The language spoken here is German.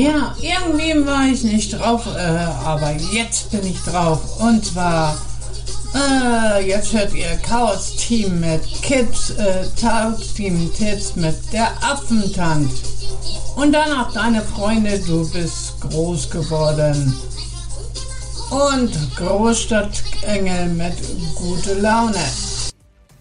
Ja, irgendwie war ich nicht drauf, aber jetzt bin ich drauf. Und zwar, jetzt hört ihr Chaos Team mit Kids, Chaos Team Kids mit der Affentant. Und danach deine Freunde, du bist groß geworden. Und Großstadtengel mit gute Laune.